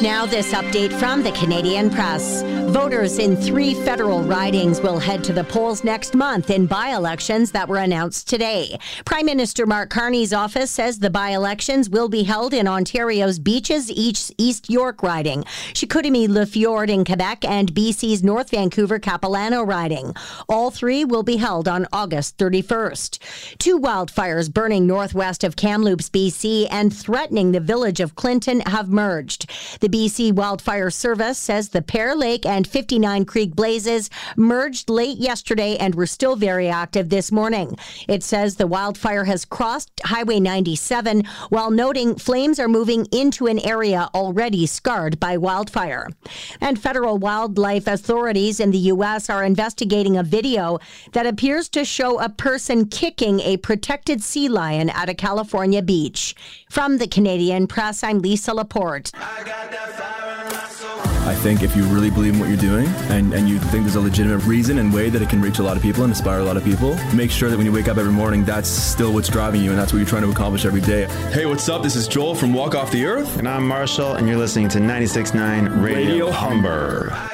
Now, this update from the Canadian Press. Voters in 3 federal ridings will head to the polls next month in by-elections that were announced today. Prime Minister Mark Carney's office says the by-elections will be held in Ontario's Beaches East York riding, Chicoutimi-Le Fjord in Quebec, and BC's North Vancouver-Capilano riding. All 3 will be held on August 31st. 2 wildfires burning northwest of Kamloops, BC, and threatening the village of Clinton have merged. The BC Wildfire Service says the Pear Lake and 59 Creek blazes merged late yesterday and were still very active this morning. It says the wildfire has crossed Highway 97 while noting flames are moving into an area already scarred by wildfire. And federal wildlife authorities in the U.S. are investigating a video that appears to show a person kicking a protected sea lion at a California beach. From the Canadian Press, I'm Lisa Laporte. I think if you really believe in what you're doing and you think there's a legitimate reason and way that it can reach a lot of people and inspire a lot of people, make sure that when you wake up every morning, that's still what's driving you and that's what you're trying to accomplish every day. Hey, what's up? This is Joel from Walk Off the Earth. And I'm Marshall, and you're listening to 96.9 Radio Humber.